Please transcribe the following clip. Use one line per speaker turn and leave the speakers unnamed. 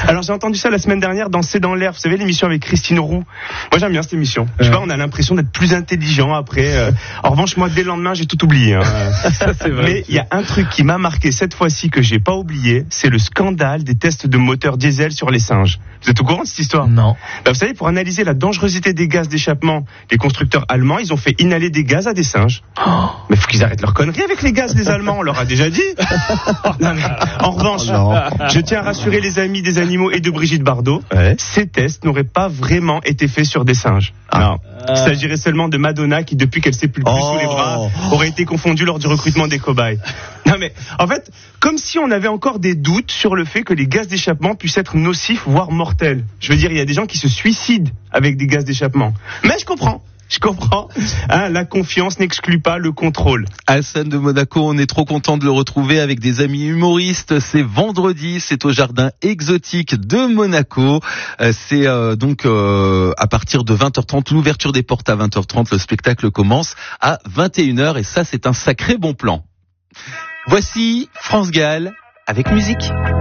Alors j'ai entendu ça la semaine dernière dans C'est dans l'air. Vous savez l'émission avec Christine Roux. Moi j'aime bien cette émission. Je sais pas, on a l'impression d'être plus intelligent après. En revanche moi dès le lendemain j'ai tout oublié. Ça, c'est vrai. Mais il y a un truc qui m'a marqué cette fois-ci que j'ai pas oublié, c'est le scandale des tests de moteurs diesel sur les singes. Vous êtes au courant de cette histoire ?
Non.
Vous savez, pour analyser la dangerosité des gaz d'échappement, les constructeurs allemands, ils ont fait inhaler des gaz à des singes. Mais faut qu'ils arrêtent leurs conneries avec les gaz des Allemands, on leur a déjà dit. Non, mais, en revanche, je tiens à rassurer les amis des animaux et de Brigitte Bardot, ces tests n'auraient pas vraiment été faits sur des singes. Non. Il s'agirait seulement de Madonna qui, depuis qu'elle s'est plus sous les bras, aurait été confondue lors du recrutement des cobayes. Non mais, en fait, comme si on avait encore des doutes sur le fait que les gaz d'échappement puissent être nocifs, voire mortels. Je veux dire, il y a des gens qui se suicident avec des gaz d'échappement. Mais je comprends. La confiance n'exclut pas le contrôle.
Hassan de Monaco, on est trop content de le retrouver avec des amis humoristes. C'est vendredi, c'est au jardin exotique de Monaco. C'est donc à partir de 20h30, l'ouverture des portes à 20h30. Le spectacle commence à 21h et ça, c'est un sacré bon plan. Voici France Gall avec musique.